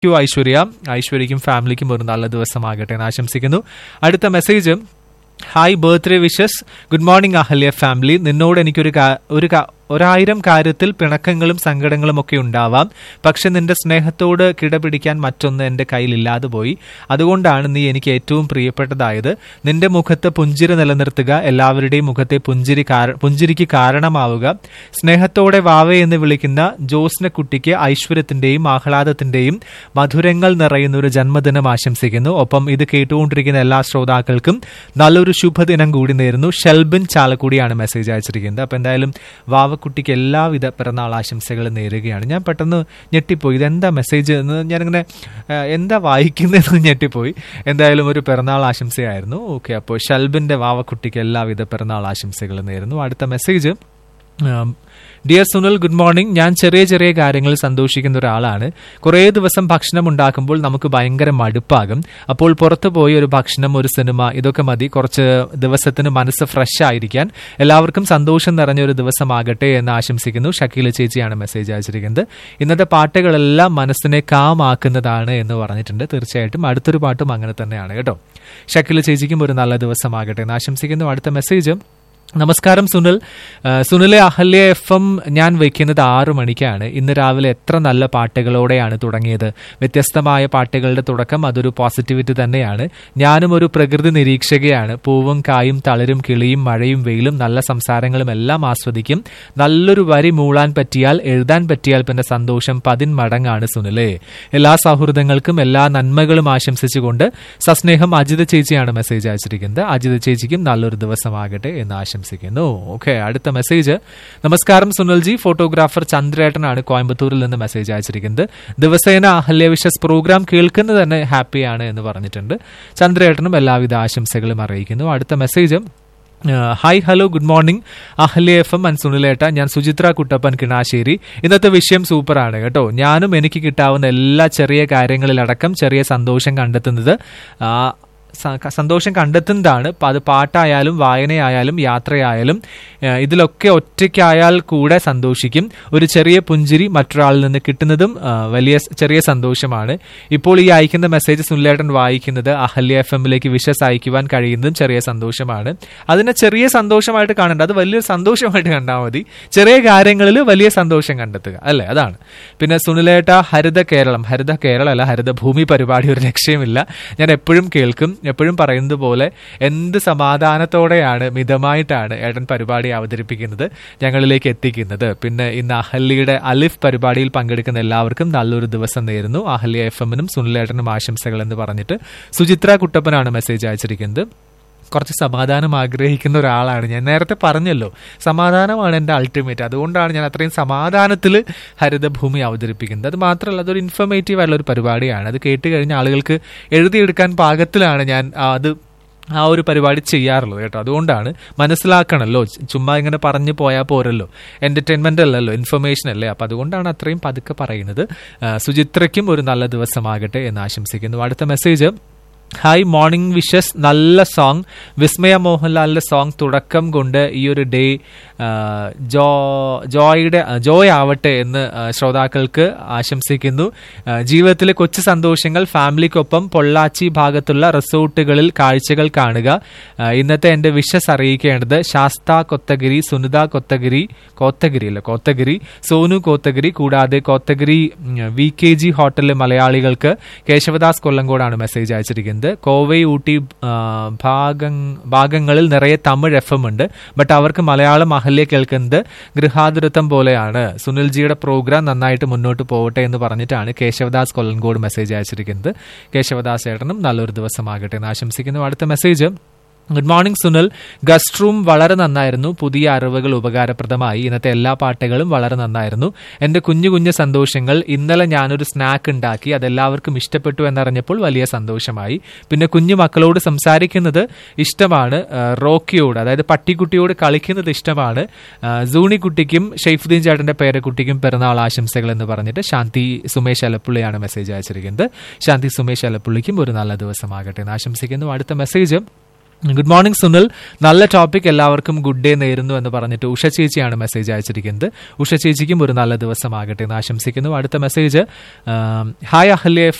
ഐശ്വര്യയ്ക്കും ഫാമിലിക്കും ഒരു നല്ല ദിവസമാകട്ടെ എന്ന് ആശംസിക്കുന്നു. അടുത്ത message, hi birthday wishes, good morning Ahalya family. നിന്നോട് എനിക്കൊരു 1000 കാര്യത്തിൽ പിണക്കങ്ങളും സങ്കടങ്ങളും ഒക്കെ ഉണ്ടാവാം. പക്ഷെ നിന്റെ സ്നേഹത്തോട് കിടപിടിക്കാൻ മറ്റൊന്ന് എന്റെ കയ്യിലില്ലാതെ പോയി. അതുകൊണ്ടാണ് നീ എനിക്ക് ഏറ്റവും പ്രിയപ്പെട്ടതായത്. നിന്റെ മുഖത്ത് പുഞ്ചിരി നിലനിർത്തുക, എല്ലാവരുടെയും മുഖത്തെ പുഞ്ചിരിക്ക് കാരണമാവുക. സ്നേഹത്തോടെ വാവേ എന്ന് വിളിക്കുന്ന ജോസ്ന കുട്ടിക്ക് ഐശ്വര്യത്തിന്റെയും ആഹ്ലാദത്തിന്റെയും മധുരങ്ങൾ നിറയുന്ന ഒരു ജന്മദിനം ആശംസിക്കുന്നു. ഒപ്പം ഇത് കേട്ടുകൊണ്ടിരിക്കുന്ന എല്ലാ ശ്രോതാക്കൾക്കും നല്ലൊരു ശുഭദിനം കൂടി നേരുന്നു. ഷെൽബിൻ ചാലക്കുടിയാണ് മെസ്സേജ് അയച്ചിരിക്കുന്നത്. അപ്പൊ എന്തായാലും കുട്ടിക്ക് എല്ലാവിധ പിറന്നാൾ ആശംസകളും നേരുകയാണ്. ഞാൻ പെട്ടെന്ന് ഞെട്ടിപ്പോയി, ഇതെന്താ മെസ്സേജ് എന്ന് ഞാനിങ്ങനെ എന്താ വായിക്കുന്നതെന്ന് ഞെട്ടിപ്പോയി. എന്തായാലും ഒരു പിറന്നാൾ ആശംസയായിരുന്നു. ഓക്കെ, അപ്പോൾ ഷൽബിന്റെ വാവക്കുട്ടിക്ക് എല്ലാവിധ പിറന്നാൾ ആശംസകളും നേരുന്നു. അടുത്ത message, dear Sunil, good morning. ഞാൻ ചെറിയ ചെറിയ കാര്യങ്ങളിൽ സന്തോഷിക്കുന്ന ഒരാളാണ്. കുറേ ദിവസം ഭക്ഷണം ഉണ്ടാക്കുമ്പോൾ നമുക്ക് ഭയങ്കര മടുപ്പാകും. അപ്പോൾ പുറത്തു പോയി ഒരു ഭക്ഷണം, ഒരു സിനിമ, ഇതൊക്കെ മതി കുറച്ച് ദിവസത്തിന് മനസ്സ് ഫ്രഷ് ആയിരിക്കാൻ. എല്ലാവർക്കും സന്തോഷം നിറഞ്ഞൊരു ദിവസമാകട്ടെ എന്ന് ആശംസിക്കുന്നു. ഷക്കീല ചേച്ചിയാണ് മെസ്സേജ് അയച്ചിരിക്കുന്നത്. ഇന്നത്തെ പാട്ടുകളെല്ലാം മനസ്സിനെ കാമാക്കുന്നതാണ് എന്ന് പറഞ്ഞിട്ടുണ്ട്. തീർച്ചയായിട്ടും അടുത്തൊരു പാട്ടും അങ്ങനെ തന്നെയാണ് കേട്ടോ. ഷക്കീല ചേച്ചിക്കും ഒരു നല്ല ദിവസമാകട്ടെ എന്ന് ആശംസിക്കുന്നു. അടുത്ത മെസ്സേജ്, നമസ്കാരം സുനിലെ അഹല്യ FM ഞാൻ വയ്ക്കുന്നത് 6 മണിക്കാണ്. ഇന്ന് രാവിലെ എത്ര നല്ല പാട്ടുകളോടെയാണ് തുടങ്ങിയത്. വ്യത്യസ്തമായ പാട്ടുകളുടെ തുടക്കം അതൊരു പോസിറ്റിവിറ്റി തന്നെയാണ്. ഞാനും ഒരു പ്രകൃതി നിരീക്ഷകയാണ്. പൂവും കായും തളിരും കിളിയും മഴയും വെയിലും നല്ല സംസാരങ്ങളും എല്ലാം ആസ്വദിക്കും. നല്ലൊരു വരി മൂളാൻ പറ്റിയാൽ, എഴുതാൻ പറ്റിയാൽ പിന്നെ സന്തോഷം 10 മടങ്ങാണ് സുനിലെ. എല്ലാ സൗഹൃദങ്ങൾക്കും എല്ലാ നന്മകളും ആശംസിച്ചുകൊണ്ട് സസ്നേഹം അജിത ചേച്ചിയാണ് മെസ്സേജ് അയച്ചിരിക്കുന്നത്. അജിത ചേച്ചിക്കും നല്ലൊരു ദിവസമാകട്ടെ എന്ന് ആശംസിക്കുന്നു. ഓക്കെ, അടുത്ത മെസ്സേജ്, നമസ്കാരം സുനിൽജി. ഫോട്ടോഗ്രാഫർ ചന്ദ്രേട്ടനാണ് കോയമ്പത്തൂരിൽ നിന്ന് മെസ്സേജ് അയച്ചിരിക്കുന്നത്. ദിവസേന അഹല്യ വിഷസ് പ്രോഗ്രാം കേൾക്കുന്നത് തന്നെ ഹാപ്പിയാണ് എന്ന് പറഞ്ഞിട്ടുണ്ട്. ചന്ദ്രേട്ടനും എല്ലാവിധ ആശംസകളും അറിയിക്കുന്നു. അടുത്ത message, hi hello good morning Ahalya FM and സുനിലേട്ട. ഞാൻ സുചിത്ര കുട്ടപ്പൻ കിണാശ്ശേരി. ഇന്നത്തെ വിഷയം സൂപ്പറാണ് കേട്ടോ. ഞാനും എനിക്ക് കിട്ടാവുന്ന എല്ലാ ചെറിയ കാര്യങ്ങളിലടക്കം ചെറിയ സന്തോഷം കണ്ടെത്തുന്നതാണ്. അത് പാട്ടായാലും വായനയായാലും യാത്രയായാലും ഇതിലൊക്കെ ഒറ്റയ്ക്കായാൽ കൂടെ സന്തോഷിക്കും. ഒരു ചെറിയ പുഞ്ചിരി മറ്റൊരാളിൽ നിന്ന് കിട്ടുന്നതും ചെറിയ സന്തോഷമാണ്. ഇപ്പോൾ ഈ അയക്കുന്ന മെസ്സേജ് സുനിലേട്ടൻ വായിക്കുന്നത് അഹല്യ FMലേക്ക് വിഷസ് അയക്കുവാൻ കഴിയുന്നതും ചെറിയ സന്തോഷമാണ്. അതിനെ ചെറിയ സന്തോഷമായിട്ട് കാണണ്ട, അത് വലിയൊരു സന്തോഷമായിട്ട് കണ്ടാൽ മതി. ചെറിയ കാര്യങ്ങളിൽ വലിയ സന്തോഷം കണ്ടെത്തുക, അല്ലേ? അതാണ്. പിന്നെ സുനിലേട്ട ഹരിത കേരളം അല്ല ഹരിതഭൂമി പരിപാടി ഒരു ലക്ഷ്യമില്ല. ഞാൻ എപ്പോഴും കേൾക്കും. എപ്പോഴും പറയുന്നത് പോലെ എന്ത് സമാധാനത്തോടെയാണ്, മിതമായിട്ടാണ് ഏട്ടൻ പരിപാടി അവതരിപ്പിക്കുന്നത്, ഞങ്ങളിലേക്ക് എത്തിക്കുന്നത്. പിന്നെ ഇന്ന് അഹല്യയുടെ അലിഫ് പരിപാടിയിൽ പങ്കെടുക്കുന്ന എല്ലാവർക്കും നല്ലൊരു ദിവസം നേരുന്നു. അഹല്യ FMനും സുനിലേട്ടനും ആശംസകൾ എന്ന് പറഞ്ഞിട്ട് സുചിത്ര കുട്ടപ്പനാണ് മെസ്സേജ് അയച്ചിരിക്കുന്നത്. കുറച്ച് സമാധാനം ആഗ്രഹിക്കുന്ന ഒരാളാണ് ഞാൻ. നേരത്തെ പറഞ്ഞല്ലോ, സമാധാനമാണ് എൻ്റെ അൾട്ടിമേറ്റ്. അതുകൊണ്ടാണ് ഞാൻ അത്രയും സമാധാനത്തിൽ ഹരിതഭൂമി അവതരിപ്പിക്കുന്നത്. അത് മാത്രമല്ല, അതൊരു ഇൻഫർമേറ്റീവ് ആയിട്ടുള്ള ഒരു പരിപാടിയാണ്. അത് കേട്ട് കഴിഞ്ഞ ആളുകൾക്ക് എഴുതിയെടുക്കാൻ പാകത്തിലാണ് ഞാൻ ആ ഒരു പരിപാടി ചെയ്യാറുള്ളത് കേട്ടോ. അതുകൊണ്ടാണ്, മനസ്സിലാക്കണമല്ലോ, ചുമ്മാ ഇങ്ങനെ പറഞ്ഞു പോയാൽ പോരല്ലോ. എന്റർടൈൻമെന്റ് അല്ലല്ലോ, ഇൻഫർമേഷൻ അല്ലേ. അപ്പം അതുകൊണ്ടാണ് അത്രയും പതുക്കെ പറയുന്നത്. സുചിത്രയ്ക്കും ഒരു നല്ല ദിവസമാകട്ടെ എന്ന് ആശംസിക്കുന്നു. അടുത്ത മെസ്സേജ്, ഹായ് മോർണിംഗ് വിഷസ്. നല്ല സോങ്, വിസ്മയ മോഹൻലാലിന്റെ സോങ്. തുടക്കം കൊണ്ട് ഈ ഒരു ഡേ ജോയ് ആവട്ടെ എന്ന് ശ്രോതാക്കൾക്ക് ആശംസിക്കുന്നു. ജീവിതത്തിലെ കൊച്ചു സന്തോഷങ്ങൾ ഫാമിലിക്കൊപ്പം പൊള്ളാച്ചി ഭാഗത്തുള്ള റിസോർട്ടുകളിൽ കാഴ്ചകൾ കാണുക. ഇന്നത്തെ എന്റെ വിഷസ് അറിയിക്കേണ്ടത് ശാസ്ത കൊത്തഗിരി, സുനിത കോത്തഗിരി, സോനു കോത്തഗിരി, കൂടാതെ കോത്തഗിരി VKG ഹോട്ടലിലെ മലയാളികൾക്ക്. കേശവദാസ് കൊല്ലങ്കോടാണ് മെസ്സേജ് അയച്ചിരിക്കുന്നത്. കോവൈ ഊട്ടി ഭാഗങ്ങളിൽ നിറയെ തമിഴ് FM ഉണ്ട്. ബട്ട് അവർക്ക് മലയാളം അഹല്യ കേൾക്കുന്നത് ഗൃഹാതുരത്വം പോലെയാണ്. സുനിൽജിയുടെ പ്രോഗ്രാം നന്നായിട്ട് മുന്നോട്ട് പോകട്ടെ എന്ന് പറഞ്ഞിട്ടാണ് കേശവദാസ് കൊല്ലങ്കോട് മെസ്സേജ് അയച്ചിരിക്കുന്നത്. കേശവദാസ് ചേട്ടനും നല്ലൊരു ദിവസമാകട്ടെ എന്ന് ആശംസിക്കുന്നു. അടുത്ത message, good morning Sunil. Guest room വളരെ നന്നായിരുന്നു. പുതിയ അറിവുകൾ ഉപകാരപ്രദമായി. ഇന്നത്തെ എല്ലാ പാട്ടുകളും വളരെ നന്നായിരുന്നു. എൻ്റെ കുഞ്ഞു സന്തോഷങ്ങൾ. ഇന്നലെ ഞാനൊരു സ്നാക്ക് ഉണ്ടാക്കി, അതെല്ലാവർക്കും ഇഷ്ടപ്പെട്ടു എന്നറിഞ്ഞപ്പോൾ വലിയ സന്തോഷമായി. പിന്നെ കുഞ്ഞു മക്കളോട് സംസാരിക്കുന്നത് ഇഷ്ടമാണ്. റോക്കിയോട്, അതായത് പട്ടിക്കുട്ടിയോട് കളിക്കുന്നത് ഇഷ്ടമാണ്. സൂണിക്കുട്ടിക്കും ഷെയ്ഫുദ്ദീൻ ചേട്ടന്റെ പേരക്കുട്ടിക്കും പിറന്നാൾ ആശംസകൾ എന്ന് പറഞ്ഞിട്ട് ശാന്തി സുമേഷ് അലപ്പുള്ളിയാണ് മെസ്സേജ് അയച്ചിരിക്കുന്നത്. ശാന്തി സുമേഷ് അലപ്പുള്ളിക്കും ഒരു നല്ല ദിവസമാകട്ടെ എന്ന് ആശംസിക്കുന്നു. അടുത്ത മെസ്സേജ്, ഗുഡ് മോർണിംഗ് സുനിൽ, നല്ല ടോപ്പിക്, എല്ലാവർക്കും ഗുഡ് ഡേ നേരുന്നു എന്ന് പറഞ്ഞിട്ട് ഉഷ ചേച്ചിയാണ് മെസ്സേജ് അയച്ചിരിക്കുന്നത്. ഉഷ ചേച്ചിക്കും ഒരു നല്ല ദിവസമാകട്ടെ എന്ന് ആശംസിക്കുന്നു. അടുത്ത മെസ്സേജ്, ഹായ് അഹല്യ